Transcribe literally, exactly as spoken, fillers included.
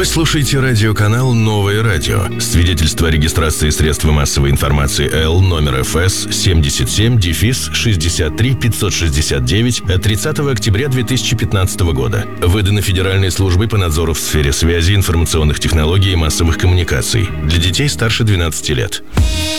Вы слушаете радиоканал «Новое радио». Свидетельство о регистрации средств массовой информации Л номер эф эс семьдесят семь шестьдесят три пятьсот шестьдесят девять от тридцатого октября две тысячи пятнадцатого года. Выдано Федеральной службой по надзору в сфере связи, информационных технологий и массовых коммуникаций. Для детей старше двенадцати лет.